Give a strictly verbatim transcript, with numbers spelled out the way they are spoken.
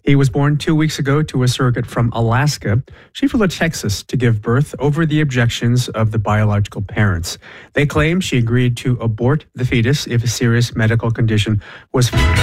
He was born two weeks ago to a surrogate from Alaska. She flew to Texas to give birth over the objections of the biological parents. They claim she agreed to abort the fetus if a serious medical condition was